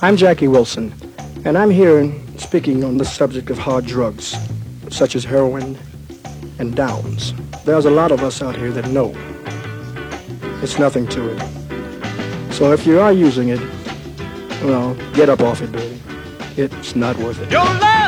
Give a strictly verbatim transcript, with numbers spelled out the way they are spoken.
I'm Jackie Wilson, and I'm here speaking on the subject of hard drugs, such as heroin and downs. There's a lot of us out here that know it's nothing to it. So if you are using it, well, get up off it, baby. It's not worth it. Your